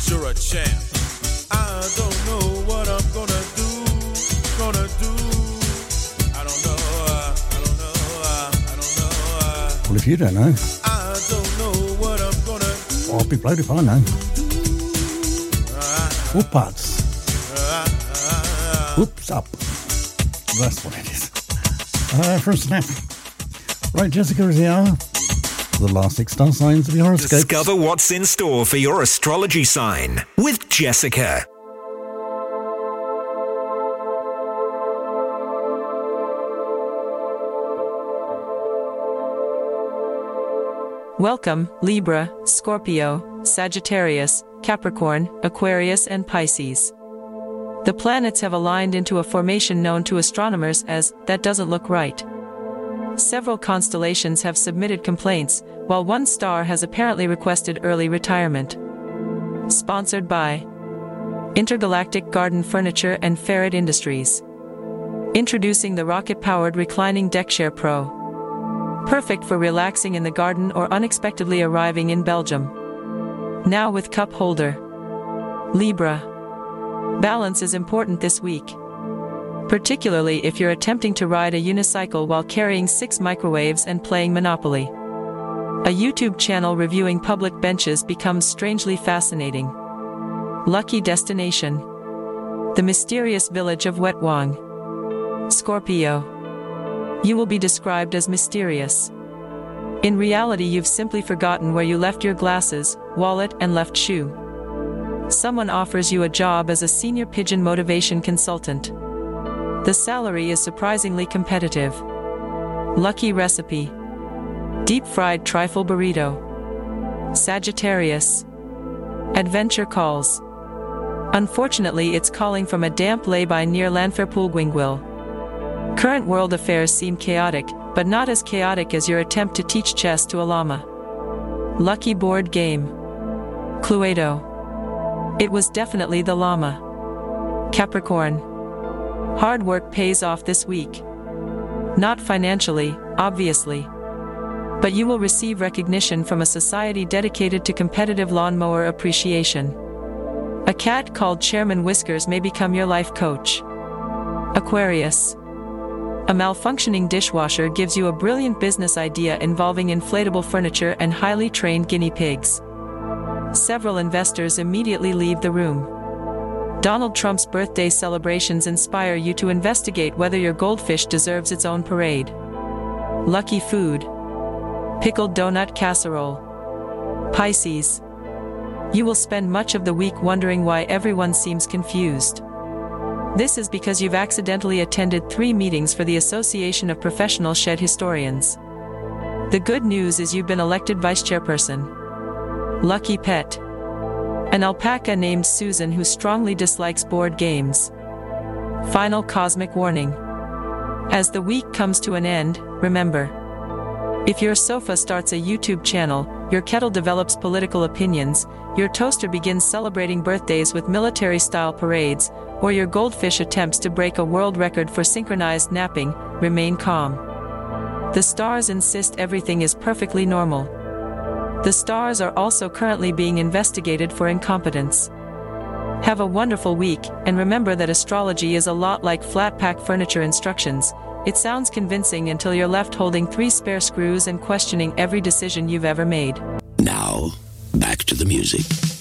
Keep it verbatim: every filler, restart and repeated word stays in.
you're a champ. I don't know what I'm gonna do, gonna do. I don't know, uh, I don't know, uh, I don't know. Uh, well, if you don't know, I don't know what I'm gonna do. well, I'll be blowed if I know. Whoop parts. Whoops up. That's what it is. Uh, from Snap. Right, Jessica is the hour. The last six star signs of your horoscope. Discover what's in store for your astrology sign with Jessica. Welcome, Libra, Scorpio, Sagittarius, Capricorn, Aquarius, and Pisces. The planets have aligned into a formation known to astronomers as "that doesn't look right." Several constellations have submitted complaints, while one star has apparently requested early retirement. Sponsored by Intergalactic Garden Furniture and Ferret Industries. Introducing the rocket-powered reclining DeckChair Pro. Perfect for relaxing in the garden or unexpectedly arriving in Belgium. Now with cup holder. Libra. Balance is important this week. Particularly if you're attempting to ride a unicycle while carrying six microwaves and playing Monopoly. A YouTube channel reviewing public benches becomes strangely fascinating. Lucky destination. The mysterious village of Wetwang. Scorpio. You will be described as mysterious. In reality, you've simply forgotten where you left your glasses, wallet, and left shoe. Someone offers you a job as a senior pigeon motivation consultant. The salary is surprisingly competitive. Lucky recipe. Deep-fried trifle burrito. Sagittarius. Adventure calls. Unfortunately, it's calling from a damp lay-by near Llanfairpwllgwyngyll. Current world affairs seem chaotic, but not as chaotic as your attempt to teach chess to a llama. Lucky board game. Cluedo. It was definitely the llama. Capricorn. Hard work pays off this week. Not financially, obviously. But you will receive recognition from a society dedicated to competitive lawnmower appreciation. A cat called Chairman Whiskers may become your life coach. Aquarius. A malfunctioning dishwasher gives you a brilliant business idea involving inflatable furniture and highly trained guinea pigs. Several investors immediately leave the room. Donald Trump's birthday celebrations inspire you to investigate whether your goldfish deserves its own parade. Lucky food. Pickled donut casserole. Pisces. You will spend much of the week wondering why everyone seems confused. This is because you've accidentally attended three meetings for the Association of Professional Shed Historians. The good news is you've been elected vice chairperson. Lucky pet. An alpaca named Susan who strongly dislikes board games. Final cosmic warning. As the week comes to an end, remember. If your sofa starts a YouTube channel, your kettle develops political opinions, your toaster begins celebrating birthdays with military-style parades, or your goldfish attempts to break a world record for synchronized napping, remain calm. The stars insist everything is perfectly normal. The stars are also currently being investigated for incompetence. Have a wonderful week, and remember that astrology is a lot like flat-pack furniture instructions. It sounds convincing until you're left holding three spare screws and questioning every decision you've ever made. Now, back to the music.